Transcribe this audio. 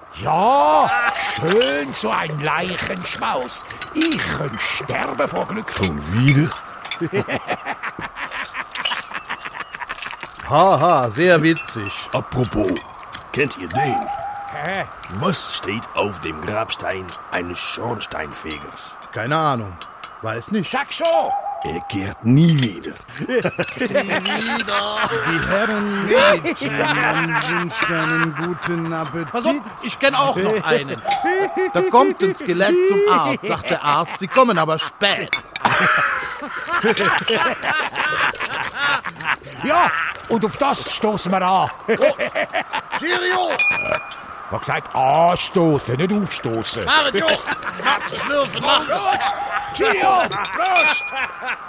Ja, schön so ein Leichenschmaus. Ich könnte sterben vor Glück. Schon wieder? Haha, sehr witzig. Apropos, kennt ihr den? Hä? Was steht auf dem Grabstein eines Schornsteinfegers? Keine Ahnung. Weiß nicht. Sag schon. Er kehrt nie wieder. Die Herren wünschen einen guten Appetit. Pass auf, ich kenne auch noch einen. Da kommt ein Skelett zum Arzt, sagt der Arzt. Sie kommen aber spät. Ja, und auf das stoßen wir an. Cheerio! Ich hab gesagt, anstoßen, nicht aufstoßen. Mario! Schlürfen, Cheerio! Prost!